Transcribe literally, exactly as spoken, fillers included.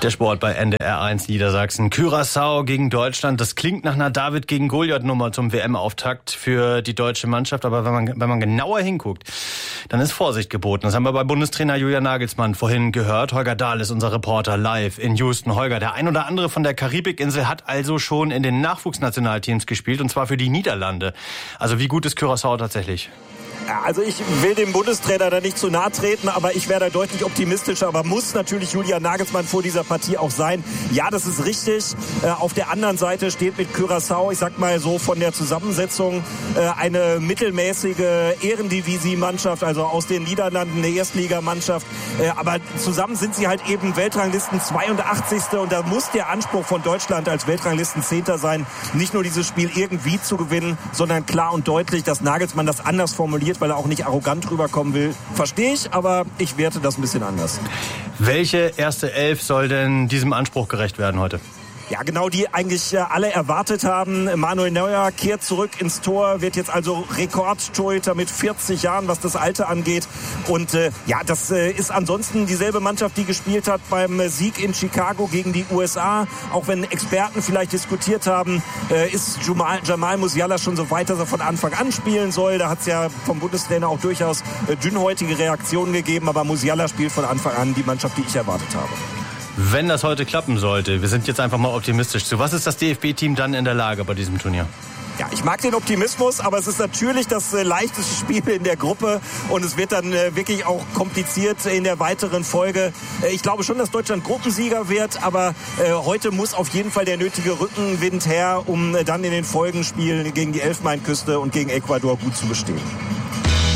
Der Sport bei N D R eins Niedersachsen. Curaçao gegen Deutschland. Das klingt nach einer David gegen Goliath-Nummer zum W M-Auftakt für die deutsche Mannschaft. Aber wenn man, wenn man genauer hinguckt, dann ist Vorsicht geboten. Das haben wir bei Bundestrainer Julian Nagelsmann vorhin gehört. Holger Dahl ist unser Reporter live in Houston. Holger, der ein oder andere von der Karibikinsel hat also schon in den Nachwuchsnationalteams gespielt, und zwar für die Niederlande. Also wie gut ist Curaçao tatsächlich? Also ich will dem Bundestrainer da nicht zu nahe treten, aber ich wäre da deutlich optimistischer. Aber muss natürlich Julian Nagelsmann vor dieser Partie auch sein. Ja, das ist richtig. Äh, auf der anderen Seite steht mit Curaçao, ich sag mal so von der Zusammensetzung, äh, eine mittelmäßige Ehrendivisie-Mannschaft, also aus den Niederlanden eine Erstligamannschaft. Äh, aber zusammen sind sie halt eben Weltranglisten zweiundachtzigste Und da muss der Anspruch von Deutschland als Weltranglistenzehnter sein, nicht nur dieses Spiel irgendwie zu gewinnen, sondern klar und deutlich, dass Nagelsmann das anders formuliert, weil er auch nicht arrogant rüberkommen will. Verstehe ich, aber ich werte das ein bisschen anders. Welche erste Elf soll denn diesem Anspruch gerecht werden heute? Ja, genau, die eigentlich alle erwartet haben. Manuel Neuer kehrt zurück ins Tor, wird jetzt also Rekordtorhüter mit vierzig Jahren, was das Alter angeht. Und äh, ja, das äh, ist ansonsten dieselbe Mannschaft, die gespielt hat beim Sieg in Chicago gegen die U S A. Auch wenn Experten vielleicht diskutiert haben, äh, ist Jamal, Jamal Musiala schon so weit, dass er von Anfang an spielen soll. Da hat es ja vom Bundestrainer auch durchaus äh, dünnhäutige Reaktionen gegeben. Aber Musiala spielt von Anfang an die Mannschaft, die ich erwartet habe. Wenn das heute klappen sollte, wir sind jetzt einfach mal optimistisch. Zu was ist das D F B-Team dann in der Lage bei diesem Turnier? Ja, ich mag den Optimismus, aber es ist natürlich das äh, leichteste Spiel in der Gruppe und es wird dann äh, wirklich auch kompliziert in der weiteren Folge. Äh, ich glaube schon, dass Deutschland Gruppensieger wird, aber äh, heute muss auf jeden Fall der nötige Rückenwind her, um äh, dann in den Folgenspielen gegen die Elfenbeinküste und gegen Ecuador gut zu bestehen.